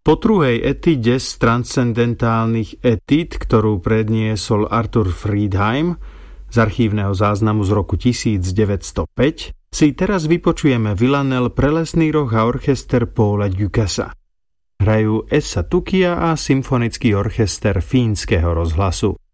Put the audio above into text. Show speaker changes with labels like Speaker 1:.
Speaker 1: Po druhej etide z transcendentálnych etid, ktorú predniesol Arthur Friedheim z archívneho záznamu z roku 1905, si teraz vypočujeme Villanelle, Prelesný roh a orchester Paula Dukasa. Hrajú Esa Tukia a symfonický orchester Fínskeho rozhlasu.